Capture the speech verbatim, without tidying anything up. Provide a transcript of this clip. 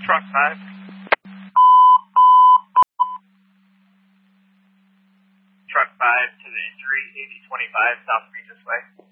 Truck five. Truck five to the injury, eighty twenty-five South Regis Way.